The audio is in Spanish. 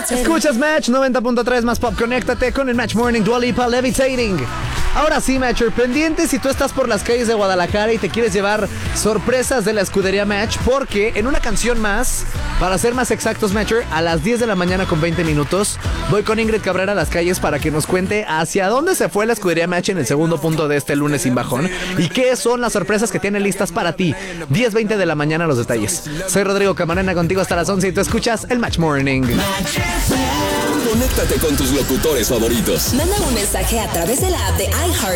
Escuchas Match 90.3 más pop. Conéctate con el Match Morning. Dua Lipa, Levitating. Ahora sí, Matcher, pendiente si tú estás por las calles de Guadalajara y te quieres llevar sorpresas de la escudería Match, porque en una canción más, para ser más exactos, Matcher, a las 10 de la mañana con 20 minutos, voy con Ingrid Cabrera a las calles para que nos cuente hacia dónde se fue la escudería Match en el segundo punto de este lunes sin bajón y qué son las sorpresas que tiene listas para ti. 10:20 de la mañana los detalles. Soy Rodrigo Camarena, contigo hasta las 11 y tú escuchas el Match Morning. Conéctate con tus locutores favoritos. Manda un mensaje a través de la app de iHeart